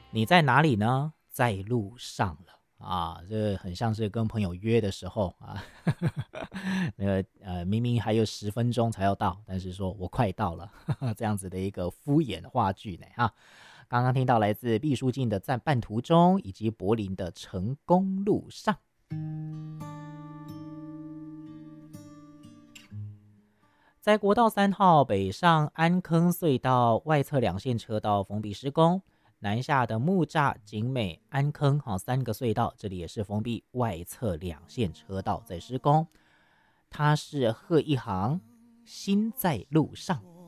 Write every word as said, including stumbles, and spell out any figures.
你在哪里呢？在路上了啊，这很像是跟朋友约的时候啊，那个呃，明明还有十分钟才要到，但是说我快到了，这样子的一个敷衍话剧呢哈。刚刚听到来自毕书尽的《在半途中》，以及柏林的《成功路上》。在国道三号北上安坑隧道外侧两线车道封闭施工，南下的木栅、景美、安坑好三个隧道，这里也是封闭外侧两线车道在施工。它是贺一航，心在路上。